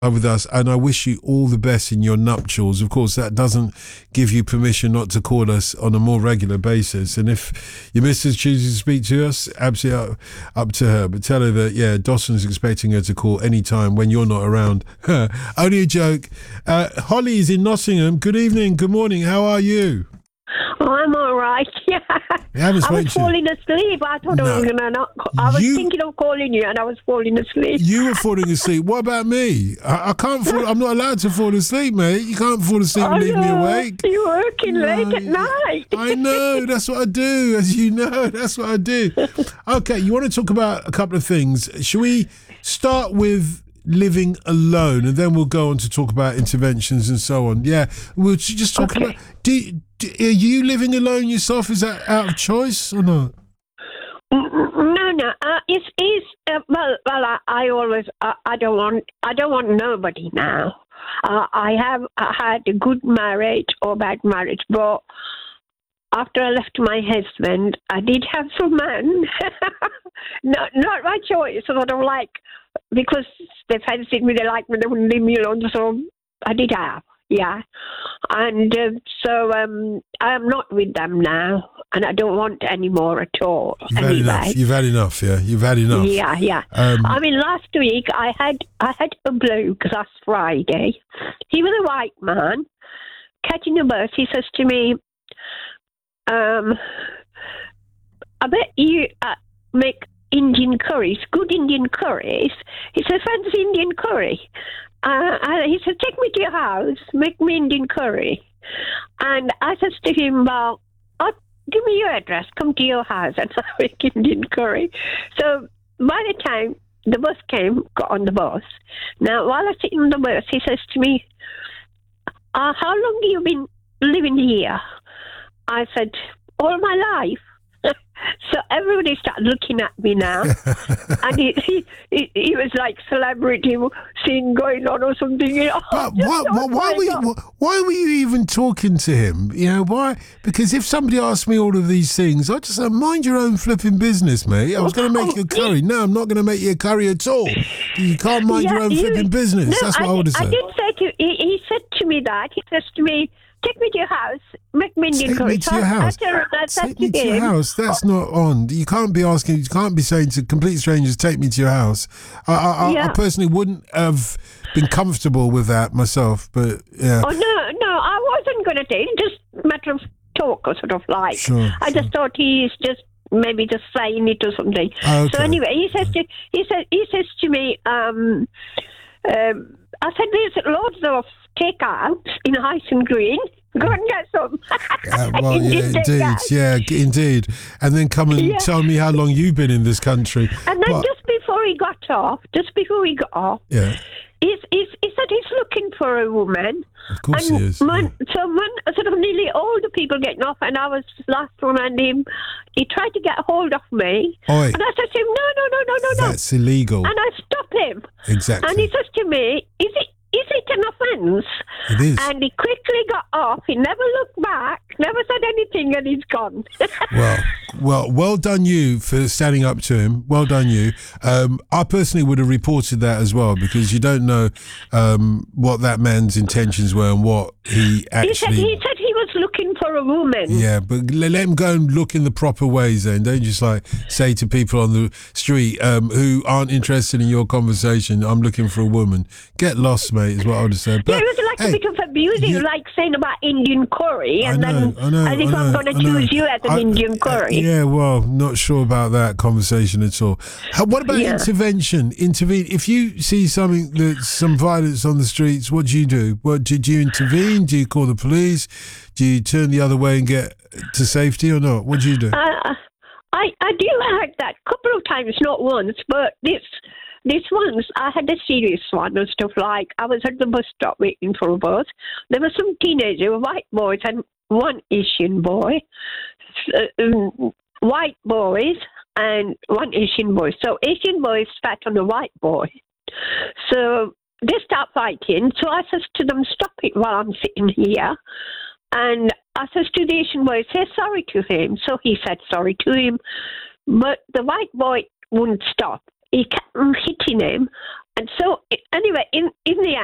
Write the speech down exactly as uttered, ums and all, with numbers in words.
with us, and I wish you all the best in your nuptials. Of course, that doesn't give you permission not to call us on a more regular basis. And if your missus chooses to speak to us, absolutely up, up to her. But tell her that, yeah, Dawson's expecting her to call any time when you're not around. Only a joke. Uh, Holly is in Nottingham. Good evening, good morning. How are you? Oh, I'm all right. Yeah. I was falling asleep. I thought no. I was going to not. I was you, thinking of calling you, and I was falling asleep. You were falling asleep. What about me? I, I can't fall. I'm not allowed to fall asleep, mate. You can't fall asleep and oh, leave no. me awake. You're working no, late at night. I know. That's what I do. As you know, that's what I do. Okay, you want to talk about a couple of things? Should we start with living alone, and then we'll go on to talk about interventions and so on? Yeah, we'll just talk okay. about. Do, do are you living alone yourself? Is that out of choice or not? No, no. Uh, it's it's uh, well, well. I, I always uh, I don't want I don't want nobody now. Uh, I have I had a good marriage or bad marriage, but after I left my husband, I did have some men. not not my choice, sort of like. Because they fancied me, they liked me, they wouldn't leave me alone, so I did have, yeah. And uh, so um, I'm not with them now, and I don't want any more at all. You've anyway. had enough, you've had enough, yeah, you've had enough. Yeah, yeah. Um, I mean, last week I had I had a bloke last Friday. He was a white man, catching a bus. He says to me, um, I bet you uh, make Indian curries, good Indian curries. He said, fancy Indian curry. Uh, and he said, take me to your house, make me Indian curry. And I said to him, well, oh, give me your address, come to your house and I'll make Indian curry. So by the time the bus came, got on the bus. Now, while I was sitting on the bus, he says to me, uh, how long have you been living here? I said, all my life. So everybody started looking at me now, and he, he he he was like celebrity scene going on or something. You know? But why, why, why were you, why were you even talking to him? You know why? Because if somebody asked me all of these things, I'd just say, mind your own flipping business, mate. I was going to make you a curry. No, I'm not going to make you a curry at all. You can't mind yeah, your own you, flipping business. No, That's what I, I would have said. I did say to he, he said to me that he says to me, take me to your house, make me Indian curry. Take me to your house. Take me to your house. That's not on. You can't be asking, you can't be saying to complete strangers, take me to your house. I, I, yeah. I personally wouldn't have been comfortable with that myself, but yeah. Oh, no, no, I wasn't going to take it. Just a matter of talk or sort of like. Sure, I sure. just thought he's just maybe just saying it or something. Okay. So anyway, he says to, he says, he says to me, um, um, I said, there's loads of takeouts in Hyson Green. Go and get some. uh, well, yeah, indeed, yeah, indeed. And then come and yeah. tell me how long you've been in this country. And then but, just before he got off, just before he got off, yeah. he's, he's, he said he's looking for a woman. Of course and he is. Man, yeah. So when sort of nearly all the people getting off, and I was last one, and him, he tried to get hold of me. Oi. And I said to him, no, no, no, no, no, no. That's illegal. And I stopped him. Exactly. And he says to me, is it Is it an offence? It is. And he quickly got off. He never looked back, never said anything, and he's gone. well, well, well done you for standing up to him. Well done you. Um, I personally would have reported that as well, because you don't know um, what that man's intentions were and what he actually... He said he, said he was looking for a woman. Yeah, but let him go and look in the proper ways then. Don't just like say to people on the street um, who aren't interested in your conversation, I'm looking for a woman. Get lost, mate, is what I would have said. But, yeah, it was like hey, a bit of abusing, you, like saying about Indian curry, and I know, then I know, as if I know, I'm going to choose you as an I, Indian curry. Uh, yeah, well, not sure about that conversation at all. How, what about yeah. intervention? Intervene. If you see something that's some violence on the streets, what do you do? What did you intervene? Do you call the police? Do you turn the other way and get to safety or not? What do you do? Uh, I, I do like that a couple of times, not once, but this this once I had a serious one and stuff like I was at the bus stop waiting for a bus. There were some teenagers, white boys and one Asian boy, uh, um, white boys and one Asian boy. So Asian boy spat on a white boy. So they start fighting. So I says to them, stop it while I'm sitting here. And I says to the Asian boy, say sorry to him. So he said sorry to him. But the white boy wouldn't stop. He kept hitting him. And so, anyway, in, in the